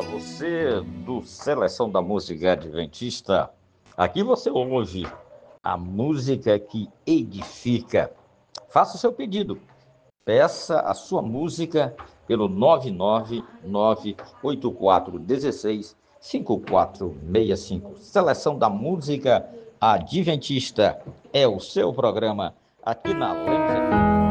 você do Seleção da Música Adventista. Aqui você ouve a música que edifica. Faça o seu pedido. Peça a sua música pelo 99984165465. Seleção da Música Adventista é o seu programa aqui na Lemos FM.